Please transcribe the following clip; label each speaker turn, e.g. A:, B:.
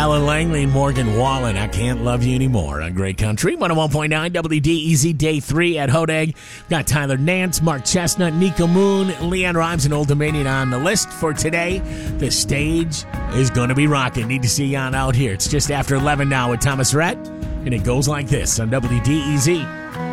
A: Alan Langley and Morgan Wallen, I Can't Love You Anymore on Great Country. 101.9 WDEZ, Day 3 at Hodag. Got Tyler Nance, Mark Chestnut, Nico Moon, Leanne Rhymes, and Old Dominion on the list for today. The stage is going to be rocking. Need to see you on out here. It's just after 11 now with Thomas Rhett, and it goes like this on WDEZ.